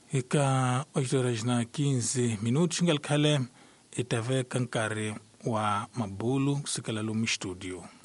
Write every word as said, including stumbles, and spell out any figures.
Ika oito horas na quinze minutos ngal khale itave kankari wa mabulu kusikala lumi studio.